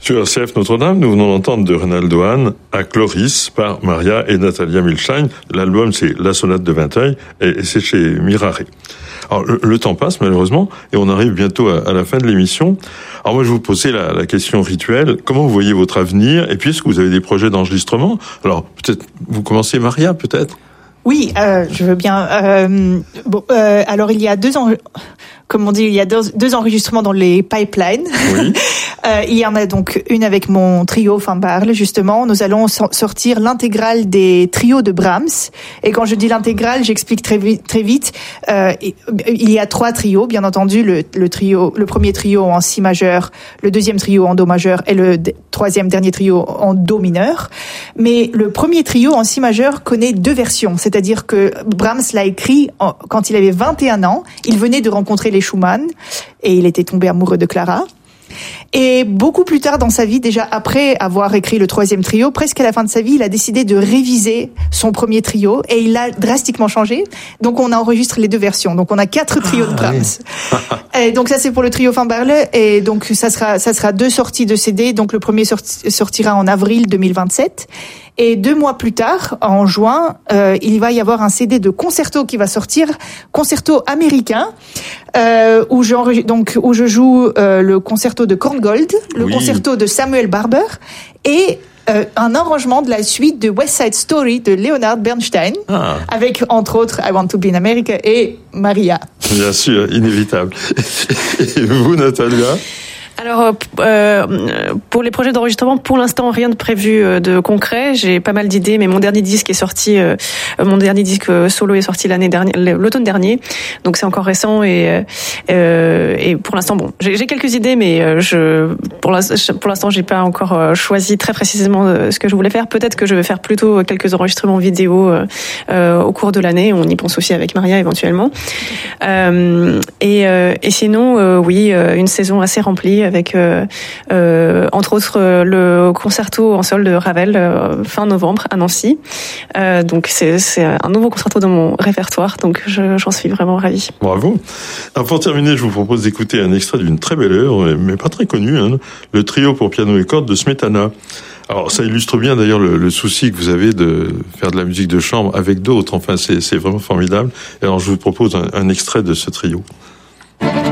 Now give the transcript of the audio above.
Sur RCF Notre-Dame, nous venons d'entendre de Reynaldo Hahn à Chloris par Maria et Natalia Milstein. L'album, c'est La Sonate de Vinteuil et c'est chez Mirare. Alors, le temps passe malheureusement et on arrive bientôt à la fin de l'émission. Alors moi, je vous posais la question rituelle. Comment vous voyez votre avenir? Et puis, est-ce que vous avez des projets d'enregistrement? Alors, peut-être, vous commencez Maria, peut-être? Oui, je veux bien. Alors, il y a deux enregistrements dans les pipelines. Oui. Il y en a donc une avec mon trio Fanbarle, justement. Nous allons sortir l'intégrale des trios de Brahms. Et quand je dis l'intégrale, j'explique très vite. Il y a 3 trios, bien entendu. Le premier trio en si majeur, le deuxième trio en do majeur et le troisième dernier trio en do mineur. Mais le premier trio en si majeur connaît 2 versions. C'est-à-dire que Brahms l'a écrit quand il avait 21 ans. Il venait de rencontrer les Schumann et il était tombé amoureux de Clara. Et beaucoup plus tard dans sa vie, déjà après avoir écrit le 3e trio, presque à la fin de sa vie, il a décidé de réviser son premier trio et il l'a drastiquement changé. Donc on enregistre les 2 versions. Donc on a 4 trios de Brahms. Et donc ça c'est pour le trio Fanbarle et donc ça sera 2 sorties de CD. Donc le premier sortira en avril 2027. Et 2 mois plus tard, en juin, il va y avoir un CD de concerto qui va sortir, concerto américain, où je joue le concerto de Korngold, le concerto de Samuel Barber et un arrangement de la suite de West Side Story de Leonard Bernstein, avec entre autres I Want to Be in America et Maria. Bien sûr, inévitable. Et vous, Natalia? Alors, pour les projets d'enregistrement, pour l'instant, rien de prévu de concret. J'ai pas mal d'idées, mais mon dernier disque solo est sorti l'automne dernier. Donc c'est encore récent et pour l'instant, bon, j'ai quelques idées, mais pour l'instant, j'ai pas encore choisi très précisément ce que je voulais faire. Peut-être que je vais faire plutôt quelques enregistrements vidéo au cours de l'année. On y pense aussi avec Maria éventuellement. Et sinon, oui, une saison assez remplie avec entre autres le concerto en sol de Ravel fin novembre à Nancy. Donc c'est un nouveau concerto dans mon répertoire, donc j'en suis vraiment ravie. Bravo. Alors pour terminer, je vous propose d'écouter un extrait d'une très belle œuvre, mais pas très connue, le trio pour piano et cordes de Smetana. Alors ça illustre bien d'ailleurs le souci que vous avez de faire de la musique de chambre avec d'autres. Enfin c'est vraiment formidable. Et alors je vous propose un extrait de ce trio.